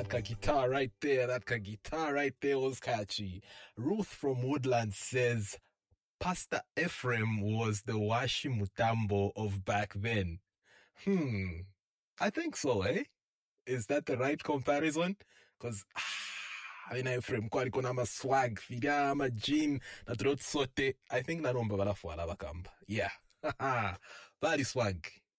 ka guitar right there. That ka guitar right there was catchy. Ruth from Woodland says, Pastor Ephraim was the Washi Mutambo of back then. I think so, eh? Is that the right comparison? Because, Ephraim kwali kona ma swag, figa, ma jean, na trot sote. I think na nomba bala fuala bakamba. Yeah. Bali swag.